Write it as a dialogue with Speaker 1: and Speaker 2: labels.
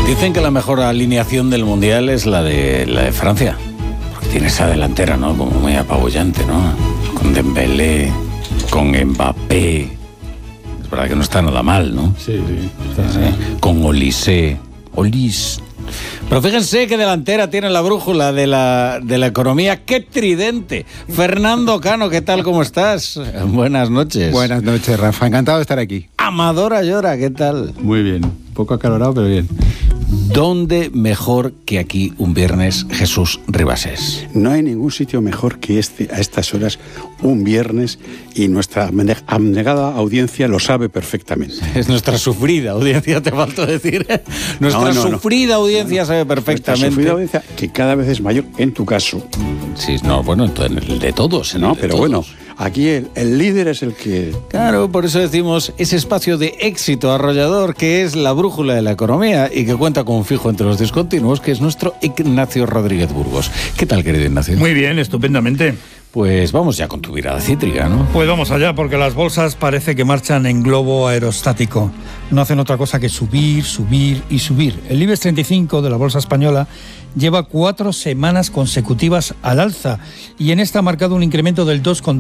Speaker 1: Dicen que la mejor alineación del Mundial es la de Francia. Porque tiene esa delantera, ¿no? Como muy apabullante, ¿no? Con Dembélé, con Mbappé. Es verdad que no está nada mal, ¿no?
Speaker 2: Sí.
Speaker 1: Con Olise. Pero fíjense qué delantera tiene la brújula de la economía. ¡Qué tridente! Fernando Cano, ¿qué tal? ¿Cómo estás? Buenas noches.
Speaker 2: Buenas noches, Rafa. Encantado de estar aquí.
Speaker 1: Amador Ayora, ¿qué tal?
Speaker 2: Muy bien. Un poco acalorado, pero bien.
Speaker 1: ¿Dónde mejor que aquí un viernes, Jesús Ribasés?
Speaker 3: No hay ningún sitio mejor que este a estas horas, un viernes, y nuestra abnegada audiencia lo sabe perfectamente.
Speaker 1: Es nuestra sufrida audiencia, te falta decir. Nuestra sufrida audiencia sabe perfectamente.
Speaker 3: Nuestra sufrida audiencia, que cada vez es mayor en tu caso.
Speaker 1: Sí, no, bueno, entonces el de todos.
Speaker 3: No, pero
Speaker 1: todos.
Speaker 3: Bueno, aquí el líder es el que...
Speaker 1: Claro, por eso decimos ese espacio de éxito arrollador que es la brújula de la economía y que cuenta con un fijo entre los discontinuos, que es nuestro Ignacio Rodríguez Burgos. ¿Qué tal, querido Ignacio?
Speaker 4: Muy bien, estupendamente.
Speaker 1: Pues vamos ya con tu virada cítrica, ¿no?
Speaker 4: Pues vamos allá, porque las bolsas parece que marchan en globo aerostático. No hacen otra cosa que subir, subir y subir. El IBEX 35 de la bolsa española lleva 4 semanas consecutivas al alza y en esta ha marcado un incremento del 2,3%.